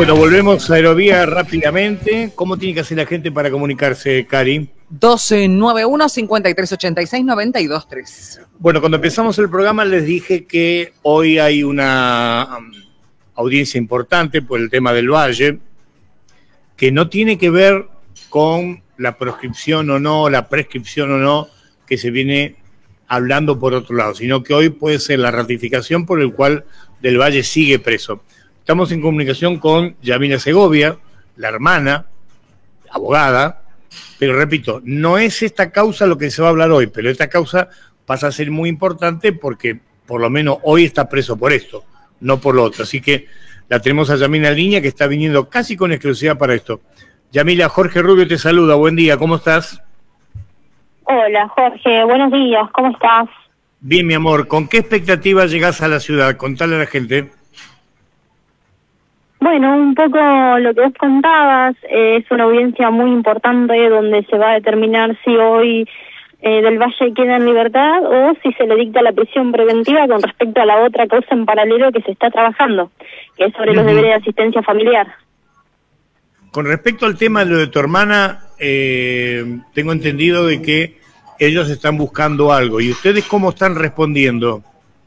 Bueno, volvemos a Aerovía rápidamente. ¿Cómo tiene que hacer la gente para comunicarse, Cari? 1291-5386-923. Bueno, cuando empezamos el programa les dije que hoy hay una audiencia importante por el tema del Valle, que no tiene que ver con la proscripción o no, la prescripción o no, que se viene hablando por otro lado, sino que hoy puede ser la ratificación por el cual Del Valle sigue preso. Estamos en comunicación con Yamila Segovia, la hermana, abogada, pero repito, no es esta causa lo que se va a hablar hoy, pero esta causa pasa a ser muy importante porque por lo menos hoy está preso por esto, no por lo otro. Así que la tenemos a Yamila en línea, que está viniendo casi con exclusividad para esto. Yamila, Jorge Rubio te saluda, buen día, ¿cómo estás? Hola Jorge, buenos días, ¿cómo estás? Bien, mi amor, ¿con qué expectativa llegás a la ciudad? Contale a la gente. Bueno, un poco lo que vos contabas, es una audiencia muy importante donde se va a determinar si hoy Del Valle queda en libertad o si se le dicta la prisión preventiva con respecto a la otra causa en paralelo que se está trabajando, que es sobre los deberes de asistencia familiar. Con respecto al tema de lo de tu hermana, tengo entendido de que ellos están buscando algo. ¿Y ustedes cómo están respondiendo?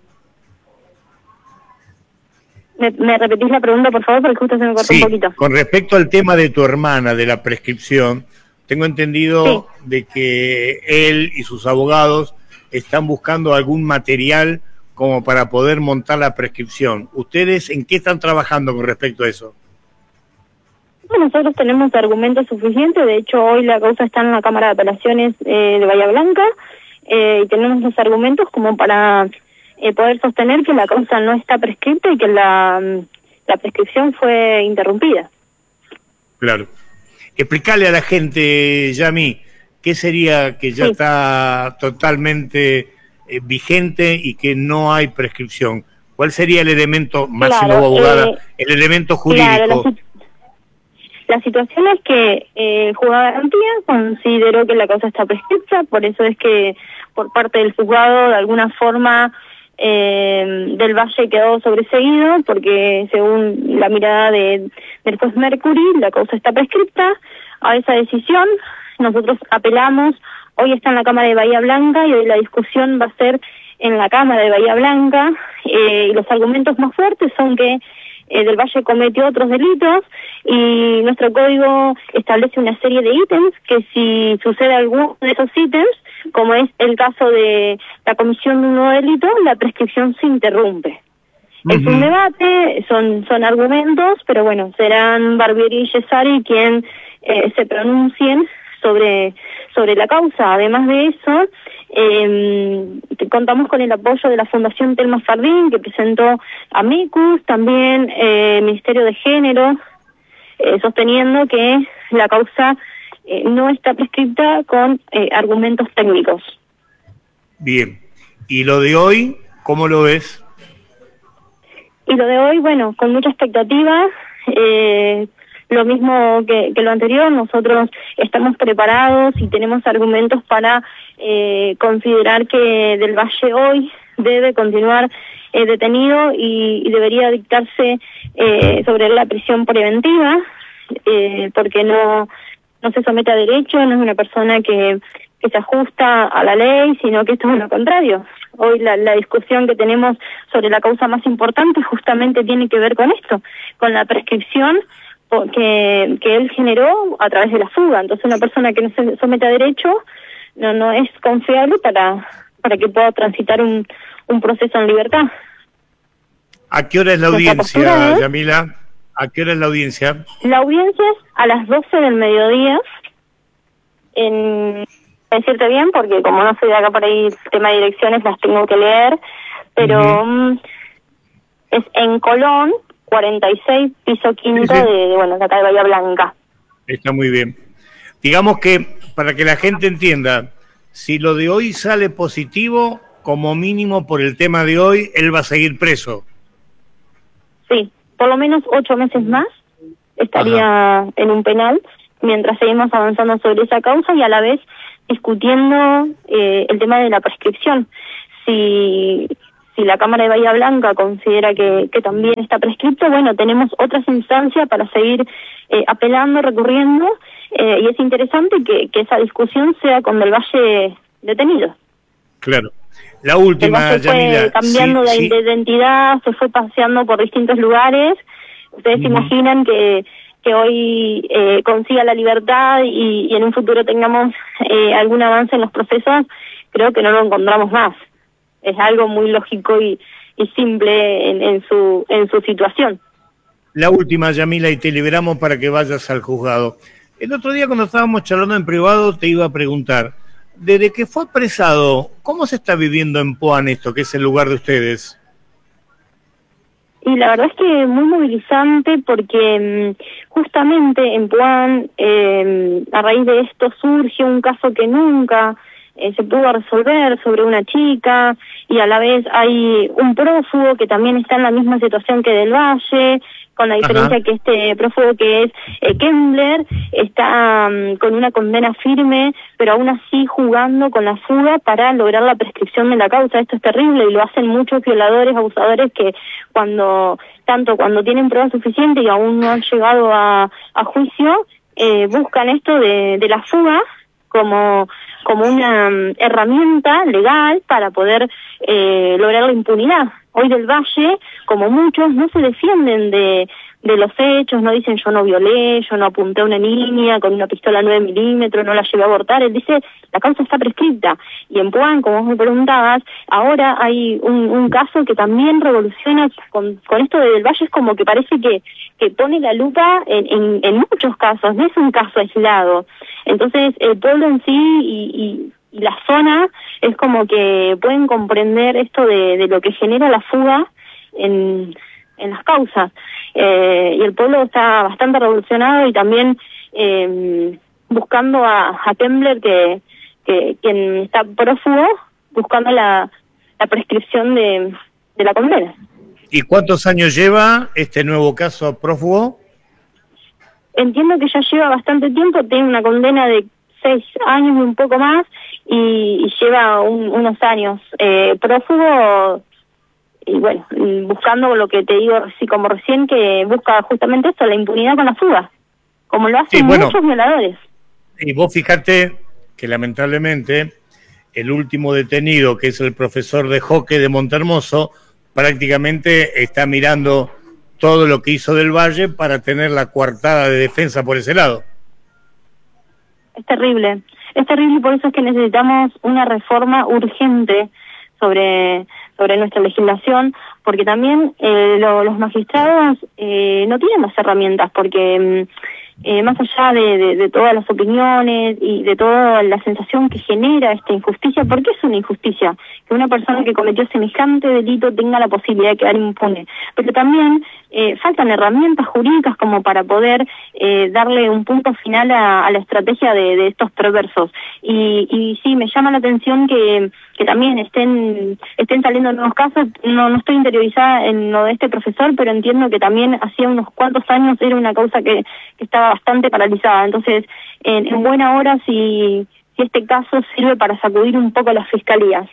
¿Me repetís la pregunta, por favor? Porque justo se me cortó un poquito. Con respecto al tema de tu hermana, de la prescripción, tengo entendido de que él y sus abogados están buscando algún material como para poder montar la prescripción. ¿Ustedes en qué están trabajando con respecto a eso? Bueno, nosotros tenemos argumentos suficientes. De hecho, hoy la causa está en la Cámara de Apelaciones de Bahía Blanca y tenemos los argumentos como para poder sostener que la causa no está prescrita y que la prescripción fue interrumpida. Claro. Explicarle a la gente, Yami, qué sería que ya está totalmente vigente y que no hay prescripción. ¿Cuál sería el elemento, máximo abogada, el elemento jurídico? Claro, la situación es que el juzgado de garantía consideró que la causa está prescripta, por eso es que por parte del juzgado de alguna forma Del Valle quedó sobreseído, porque según la mirada del juez Mercury, la causa está prescripta. A esa decisión nosotros apelamos, hoy está en la Cámara de Bahía Blanca y hoy la discusión va a ser en la Cámara de Bahía Blanca, y los argumentos más fuertes son que Del Valle cometió otros delitos y nuestro código establece una serie de ítems que si sucede alguno de esos ítems, como es el caso de la comisión de un nuevo delito, la prescripción se interrumpe. Es un debate, son argumentos, pero bueno, serán Barbieri y Yesari quien se pronuncien sobre la causa. Además de eso, contamos con el apoyo de la Fundación Telma Fardín, que presentó amicus, también Ministerio de Género, sosteniendo que la causa no está prescripta con argumentos técnicos. Bien. ¿Y lo de hoy, cómo lo ves? Y lo de hoy, bueno, con mucha expectativa, lo mismo que lo anterior, nosotros estamos preparados y tenemos argumentos para considerar que Del Valle hoy debe continuar detenido y debería dictarse sobre la prisión preventiva, porque no se somete a derecho, no es una persona que se ajusta a la ley, sino que esto es lo contrario. Hoy la discusión que tenemos sobre la causa más importante justamente tiene que ver con esto, con la prescripción que él generó a través de la fuga. Entonces una persona que no se somete a derecho no es confiable para que pueda transitar un proceso en libertad. ¿A qué hora es la audiencia, Yamila? ¿A qué hora es la audiencia? La audiencia es a las 12 del mediodía. Decirte bien, porque como no soy de acá por ahí, el tema de direcciones las tengo que leer, pero es en Colón, 46, piso quinto de acá de Bahía Blanca. Está muy bien. Digamos que, para que la gente entienda, si lo de hoy sale positivo, como mínimo por el tema de hoy, él va a seguir preso. Sí, por lo menos 8 meses más estaría en un penal, mientras seguimos avanzando sobre esa causa y a la vez discutiendo el tema de la prescripción. Si si la Cámara de Bahía Blanca considera que también está prescripto, bueno, tenemos otras instancias para seguir apelando, recurriendo, y es interesante que esa discusión sea con Del Valle detenido. Claro. La última, Del Valle Yamila. fue cambiando de identidad, se fue paseando por distintos lugares. Ustedes se imaginan que hoy consiga la libertad y en un futuro tengamos algún avance en los procesos, creo que no lo encontramos más. Es algo muy lógico y simple en su situación. La última, Yamila, y te liberamos para que vayas al juzgado. El otro día cuando estábamos charlando en privado te iba a preguntar, desde que fue apresado, ¿cómo se está viviendo en Puan esto, que es el lugar de ustedes? Y la verdad es que muy movilizante porque justamente en Puan, a raíz de esto surge un caso que nunca se pudo resolver sobre una chica, y a la vez hay un prófugo que también está en la misma situación que Del Valle, con la diferencia que este prófugo, que es Kembler, está con una condena firme, pero aún así jugando con la fuga para lograr la prescripción de la causa. Esto es terrible y lo hacen muchos violadores, abusadores, que cuando tienen pruebas suficientes y aún no han llegado a juicio, buscan esto de la fuga como una herramienta legal para poder lograr la impunidad. Hoy Del Valle, como muchos, no se defienden de los hechos, no dicen yo no violé, yo no apunté a una niña con una pistola 9 milímetros, no la llevé a abortar. Él dice, la causa está prescripta. Y en Puan, como vos me preguntabas, ahora hay un caso que también revoluciona con esto de Del Valle. Es como que parece que pone la lupa en muchos casos, no es un caso aislado. Entonces el pueblo en sí y la zona es como que pueden comprender esto de lo que genera la fuga en las causas. Y el pueblo está bastante revolucionado y también buscando a Kembler, que quien está prófugo, buscando la prescripción de la condena. ¿Y cuántos años lleva este nuevo caso prófugo? Entiendo que ya lleva bastante tiempo, tiene una condena de 6 años y un poco más, y lleva unos años prófugo, y bueno, buscando lo que te digo, así como recién, que busca justamente esto, la impunidad con la fuga, como lo hacen muchos violadores. Y vos fíjate que lamentablemente el último detenido, que es el profesor de hockey de Montehermoso, prácticamente está mirando todo lo que hizo Del Valle para tener la coartada de defensa por ese lado. Es terrible, y por eso es que necesitamos una reforma urgente sobre nuestra legislación, porque también los magistrados no tienen las herramientas, porque más allá de todas las opiniones y de toda la sensación que genera esta injusticia, porque es una injusticia que una persona que cometió semejante delito tenga la posibilidad de quedar impune, pero también faltan herramientas jurídicas como para poder darle un punto final a la estrategia de estos perversos. Y sí, me llama la atención que también estén saliendo nuevos casos. No estoy interiorizada en lo de este profesor, pero entiendo que también hacía unos cuantos años era una causa que estaba bastante paralizada. Entonces, en buena hora, si este caso sirve para sacudir un poco las fiscalías.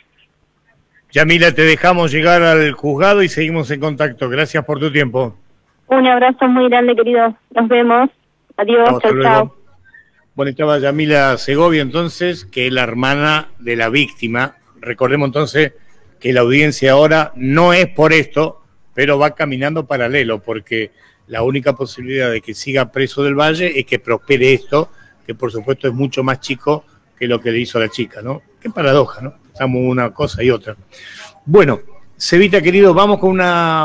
Yamila, te dejamos llegar al juzgado y seguimos en contacto. Gracias por tu tiempo. Un abrazo muy grande, querido. Nos vemos. Adiós. Chao. Bueno, estaba Yamila Segovia, entonces, que es la hermana de la víctima. Recordemos entonces que la audiencia ahora no es por esto, pero va caminando paralelo, porque la única posibilidad de que siga preso Del Valle es que prospere esto, que por supuesto es mucho más chico que lo que le hizo a la chica, ¿no? Qué paradoja, ¿no? Estamos una cosa y otra. Bueno, Cevita, querido, vamos con una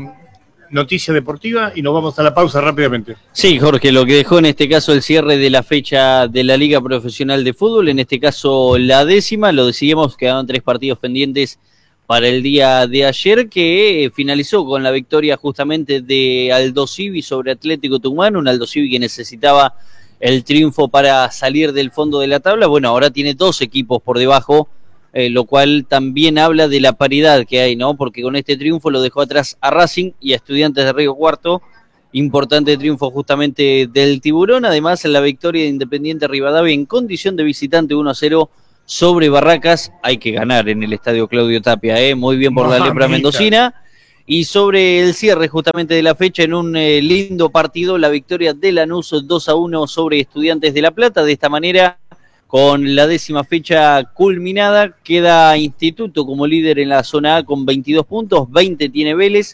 noticia deportiva y nos vamos a la pausa rápidamente. Sí, Jorge, lo que dejó en este caso el cierre de la fecha de la Liga Profesional de Fútbol, en este caso la 10ª, lo decidimos, quedaban 3 partidos pendientes para el día de ayer, que finalizó con la victoria justamente de Aldosivi sobre Atlético Tucumán, un Aldosivi que necesitaba el triunfo para salir del fondo de la tabla. Bueno, ahora tiene 2 equipos por debajo, lo cual también habla de la paridad que hay, ¿no? Porque con este triunfo lo dejó atrás a Racing y a Estudiantes de Río Cuarto. Importante triunfo justamente del Tiburón. Además, en la victoria de Independiente Rivadavia en condición de visitante 1-0 sobre Barracas. Hay que ganar en el estadio Claudio Tapia, muy bien por la lepra mendocina. Y sobre el cierre justamente de la fecha, en un lindo partido, la victoria de Lanús 2-1 sobre Estudiantes de La Plata. De esta manera, con la 10ª fecha culminada, queda Instituto como líder en la zona A con 22 puntos, 20 tiene Vélez,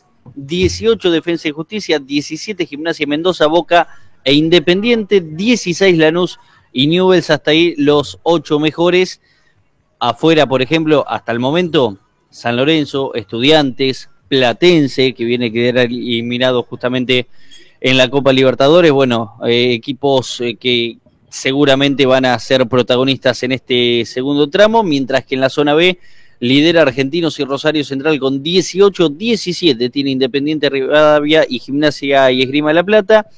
18 Defensa y Justicia, 17 Gimnasia Mendoza, Boca e Independiente, 16 Lanús y Newell's. Hasta ahí los 8 mejores. Afuera, por ejemplo, hasta el momento, San Lorenzo, Estudiantes, Platense, que viene a quedar eliminado justamente en la Copa Libertadores. Bueno, equipos que seguramente van a ser protagonistas en este segundo tramo, mientras que en la zona B lidera Argentinos y Rosario Central con 18, 17 tiene Independiente Rivadavia y Gimnasia y Esgrima de La Plata,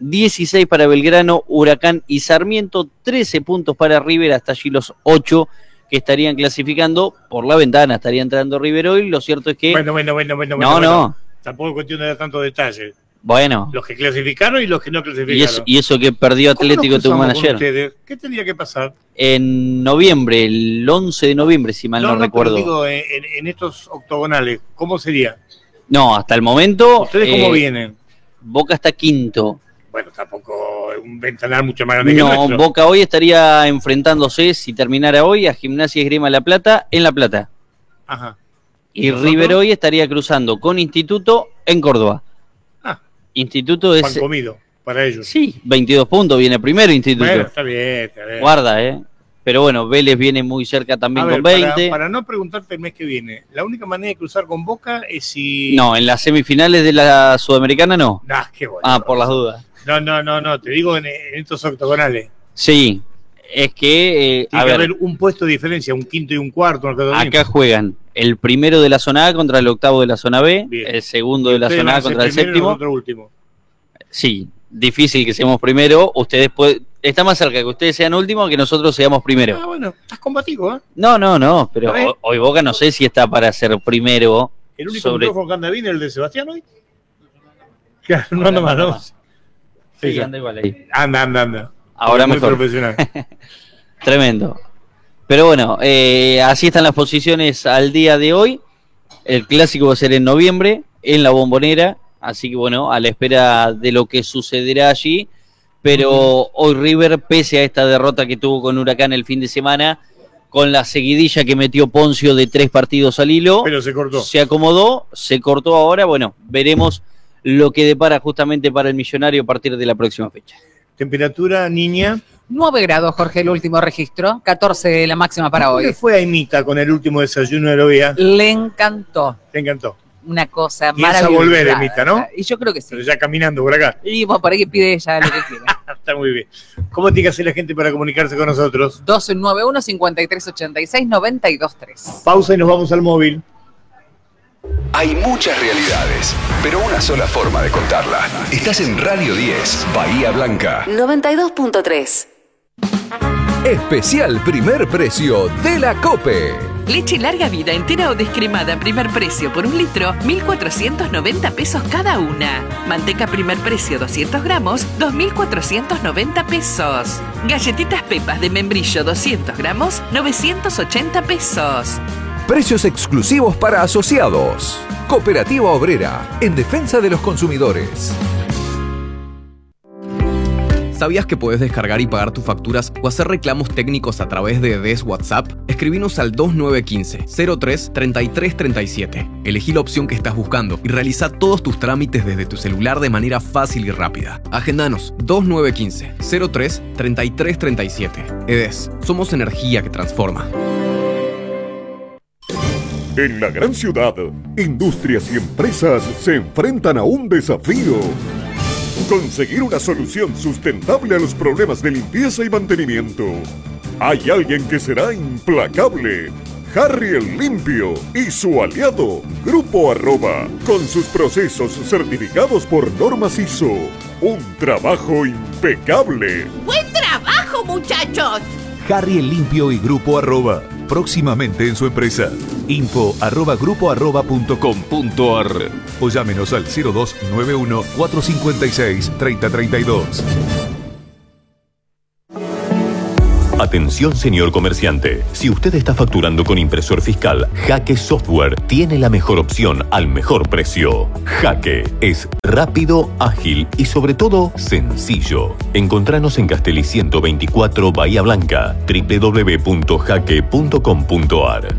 16 para Belgrano, Huracán y Sarmiento, 13 puntos para River, hasta allí los 8 que estarían clasificando por la ventana, estaría entrando River hoy. Lo cierto es que... Bueno. Tampoco es cuestión de dar tanto detalle. Bueno. Los que clasificaron y los que no clasificaron. Y eso que perdió Atlético Tucumán ayer. ¿Qué tendría que pasar? En noviembre, el 11 de noviembre, si mal no recuerdo. Digo, en estos octogonales, ¿cómo sería? No, hasta el momento... ¿Ustedes cómo vienen? Boca está quinto. Bueno, tampoco un ventanal mucho más grande que el nuestro. No, Boca hoy estaría enfrentándose, si terminara hoy, a Gimnasia y Esgrima de La Plata en La Plata. Ajá. Y River hoy estaría cruzando con Instituto en Córdoba. Instituto es... Pan comido para ellos. Sí, 22 puntos, viene primero Instituto. Bueno, está bien. Guarda, Pero bueno, Vélez viene muy cerca también con 20. Para no preguntarte el mes que viene, la única manera de cruzar con Boca es si... No, en las semifinales de la Sudamericana no. Qué bueno. Por las dudas. No, te digo en estos octogonales. Sí, es que... Tiene que haber un puesto de diferencia, un quinto y un cuarto. Acá juegan el primero de la zona A contra el octavo de la zona B, bien. El segundo de la zona A contra el séptimo. Último. Sí, difícil que seamos primero. Ustedes está más cerca que ustedes sean último que nosotros seamos primero. Bueno, estás combativo, ¿eh? No, pero hoy Boca no sé si está para ser primero. ¿El único micrófono que anda bien es el de Sebastián hoy? Claro, no anda más, ¿no? Sí, anda igual ahí. Anda. Ahora muy mejor. Profesional. Tremendo. Pero bueno, así están las posiciones al día de hoy. El clásico va a ser en noviembre, en la Bombonera. Así que bueno, a la espera de lo que sucederá allí. Pero hoy River, pese a esta derrota que tuvo con Huracán el fin de semana, con la seguidilla que metió Poncio de 3 partidos al hilo, pero se cortó. Se acomodó, se cortó ahora. Bueno, veremos lo que depara justamente para el Millonario a partir de la próxima fecha. Temperatura, niña. 9 grados, Jorge, el último registro. 14 la máxima para hoy. ¿Qué fue a Imita con el último desayuno de Aerovía? Le encantó. Te encantó. Una cosa maravillosa. Piensa volver, Emita, ¿no? Y yo creo que sí. Pero ya caminando por acá. Y bueno, por ahí pide ella lo que quiera. Está muy bien. ¿Cómo tiene que hacer la gente para comunicarse con nosotros? 291-5386-923. Pausa y nos vamos al móvil. Hay muchas realidades, pero una sola forma de contarla. Estás en Radio 10, Bahía Blanca. 92.3. Especial primer precio de la COPE. Leche larga vida entera o descremada primer precio por 1 litro, 1.490 pesos cada una. Manteca primer precio 200 gramos, 2.490 pesos. Galletitas Pepas de membrillo 200 gramos, 980 pesos. Precios exclusivos para asociados. Cooperativa Obrera, en defensa de los consumidores. ¿Sabías que puedes descargar y pagar tus facturas o hacer reclamos técnicos a través de DES WhatsApp? Escribinos al 2915-03-3337. Elegí la opción que estás buscando y realiza todos tus trámites desde tu celular de manera fácil y rápida. Agendanos 2915-03-3337. EDES, somos energía que transforma. En la gran ciudad, industrias y empresas se enfrentan a un desafío. Conseguir una solución sustentable a los problemas de limpieza y mantenimiento. Hay alguien que será implacable. Harry el Limpio y su aliado, Grupo Arroba, con sus procesos certificados por normas ISO. Un trabajo impecable. ¡Buen trabajo, muchachos! Harry el Limpio y Grupo Arroba, próximamente en su empresa. info@grupoarroba.com.ar o llámenos al 0291 456 3032. Atención, señor comerciante. Si usted está facturando con impresor fiscal, Jaque Software tiene la mejor opción al mejor precio. Jaque es rápido, ágil y sobre todo sencillo. Encontranos en Castelli 124 Bahía Blanca, www.jaque.com.ar.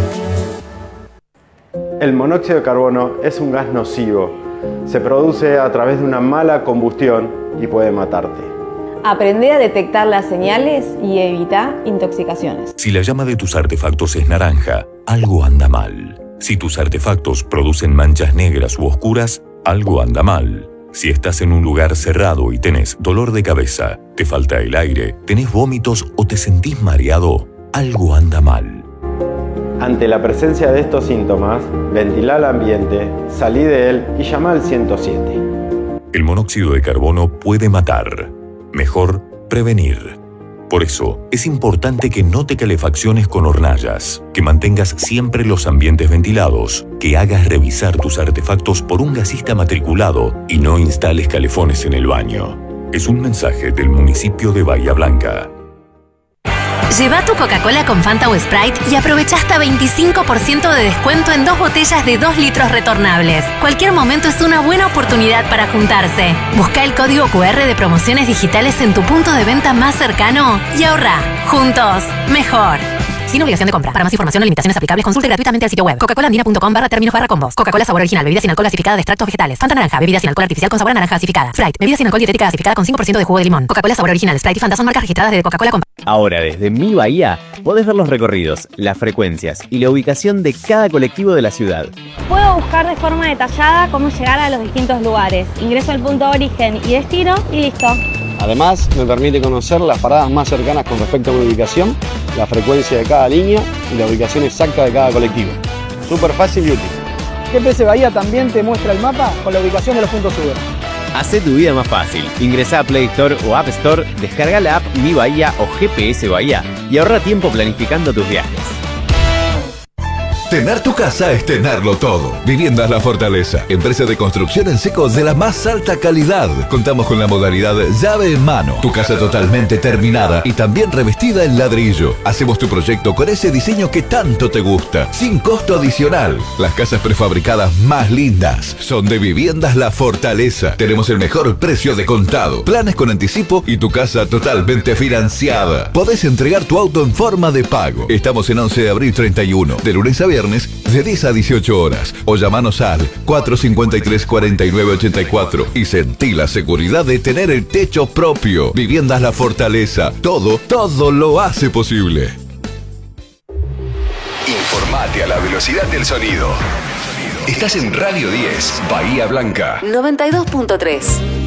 El monóxido de carbono es un gas nocivo. Se produce a través de una mala combustión y puede matarte. Aprende a detectar las señales y evita intoxicaciones. Si la llama de tus artefactos es naranja, algo anda mal. Si tus artefactos producen manchas negras u oscuras, algo anda mal. Si estás en un lugar cerrado y tenés dolor de cabeza, te falta el aire, tenés vómitos o te sentís mareado, algo anda mal. Ante la presencia de estos síntomas, ventila el ambiente, salí de él y llama al 107. El monóxido de carbono puede matar. Mejor prevenir. Por eso, es importante que no te calefacciones con hornallas, que mantengas siempre los ambientes ventilados, que hagas revisar tus artefactos por un gasista matriculado y no instales calefones en el baño. Es un mensaje del municipio de Bahía Blanca. Lleva tu Coca-Cola con Fanta o Sprite y aprovecha hasta 25% de descuento en 2 botellas de 2 litros retornables. Cualquier momento es una buena oportunidad para juntarse. Busca el código QR de promociones digitales en tu punto de venta más cercano y ahorra. Juntos, mejor. Sin obligación de compra. Para más información o limitaciones aplicables, consulte gratuitamente el sitio web coca-colaandina.com/términos/combos. Coca-Cola sabor original, bebida sin alcohol gasificada de extractos vegetales. Fanta naranja, bebida sin alcohol artificial con sabor a naranja gasificada. Sprite, bebida sin alcohol dietética gasificada con 5% de jugo de limón. Coca-Cola sabor original, Sprite y Fanta son marcas registradas de Coca-Cola Company. Ahora, desde Mi Bahía, podés ver los recorridos, las frecuencias y la ubicación de cada colectivo de la ciudad. Puedo buscar de forma detallada cómo llegar a los distintos lugares. Ingreso al punto de origen y destino y listo. Además, me permite conocer las paradas más cercanas con respecto a mi ubicación, la frecuencia de cada línea y la ubicación exacta de cada colectivo. Súper fácil y útil. GPS Bahía también te muestra el mapa con la ubicación de los puntos Uber. Hacé tu vida más fácil. Ingresá a Play Store o App Store, descarga la app Mi Bahía o GPS Bahía y ahorra tiempo planificando tus viajes. Tener tu casa es tenerlo todo. Viviendas La Fortaleza, empresa de construcción en seco de la más alta calidad. Contamos con la modalidad llave en mano. Tu casa totalmente terminada y también revestida en ladrillo. Hacemos tu proyecto con ese diseño que tanto te gusta, sin costo adicional. Las casas prefabricadas más lindas son de Viviendas La Fortaleza. Tenemos el mejor precio de contado, planes con anticipo y tu casa totalmente financiada. Podés entregar tu auto en forma de pago. Estamos en 11 de abril 31, de lunes a viernes, de 10 a 18 horas. O llamanos al 453-4984 y sentí la seguridad de tener el techo propio. Viviendas La Fortaleza. Todo lo hace posible. Informate a la velocidad del sonido. Estás en Radio 10, Bahía Blanca. 92.3.